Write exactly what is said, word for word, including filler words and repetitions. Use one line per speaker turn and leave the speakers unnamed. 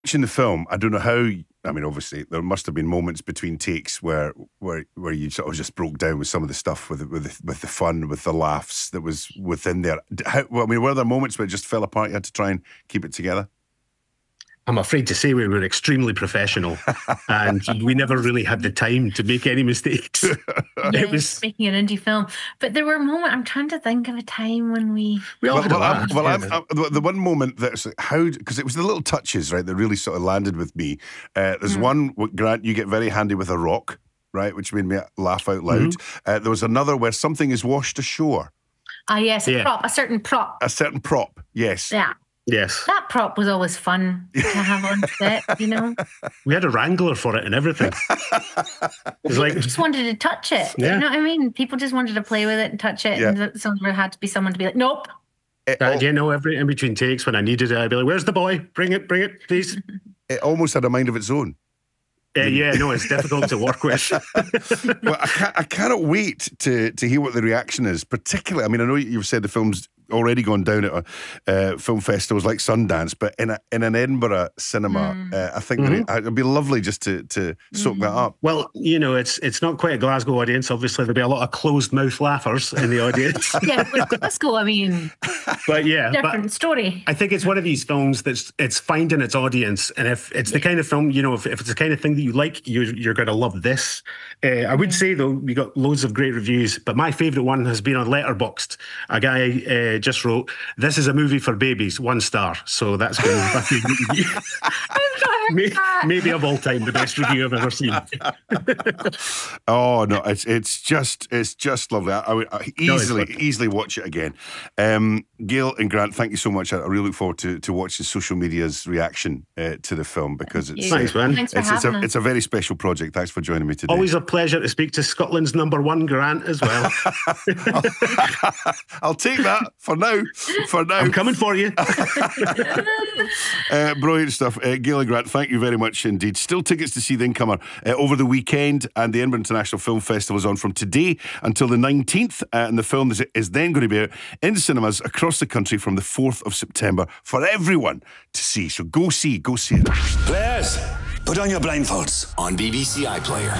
Watching the film, I don't know how. I mean, obviously, there must have been moments between takes where where where you sort of just broke down with some of the stuff, with with the, with the fun, with the laughs that was within there. How, well, I mean, were there moments where it just fell apart? You had to try and keep it together.
I'm afraid to say we were extremely professional, and we never really had the time to make any mistakes.
Yeah,
it was
making an indie film, but there were moments. I'm trying to think of a time when we.
We all
well,
had a
well, I'm,
laugh.
well
yeah.
I'm, I'm, the one moment that's how, because it was the little touches, right, that really sort of landed with me. Uh, there's
Mm.
one, Grant, you get very handy with a rock, right, which made me laugh out loud.
Mm-hmm.
Uh, there was another where something is washed ashore.
Ah, yes, a
Yeah.
prop, a certain prop.
A certain prop, yes.
Yeah,
Yes,
that prop was always fun to have on set. You know,
we had a wrangler for it and everything. It's like,
just wanted to touch it.
Yeah.
You know what I mean? People just wanted to play with it and touch it,
Yeah.
and th- somewhere had to be someone to be like, nope.
It,
uh,
al-
you know, every in between takes when I needed it, I'd be like, "Where's the boy? Bring it, bring it, please."
it almost had a mind of its own.
Uh, yeah, no, it's difficult to work with.
Well, I, can't, I cannot wait to to hear what the reaction is. Particularly, I mean, I know you've said the film's already gone down at uh, film festivals like Sundance, but in a, in an Edinburgh cinema,
Mm.
uh, I think
Mhm.
that it, it'd be lovely just to to soak that up.
Well, you know, it's it's not quite a Glasgow audience. Obviously, there'll be a lot of closed mouth laughers in the audience.
Yeah, with Glasgow, I mean,
But yeah, but
different story.
I think it's one of these films that's it's finding its audience, and if it's the kind of film, you know, if, if it's the kind of thing that you like, you, you're going to love this. Uh, I would say though, we got loads of great reviews, but my favourite one has been on Letterboxd. A guy uh, just wrote, "This is a movie for babies, one star." So that's been my favourite review. May- Maybe of all time, the best review I've ever seen.
Oh no, it's it's just it's just lovely. I, I would I
No, it's
easily
lovely.
easily watch it again. Um, Gail and Grant, thank you so much. I, I really look forward to to watching social media's reaction uh, to the film, because it's
you.
uh,
Thanks, man.
Thanks for
it's, it's
having
a
us.
it's a very special project. Thanks for joining me today.
Always a pleasure to speak to Scotland's number one Grant as well.
I'll take that for now. For now,
I'm coming for you.
Uh, brilliant stuff. Uh, Gail and Grant, thank you very much indeed. Still tickets to see The Incomer uh, over the weekend, and the Edinburgh International Film Festival is on from today until the nineteenth, uh, and the film is, is then going to be out in cinemas across the country from the fourth of September for everyone to see. So go see, go see it.
Players, put on your blindfolds. On B B C iPlayer.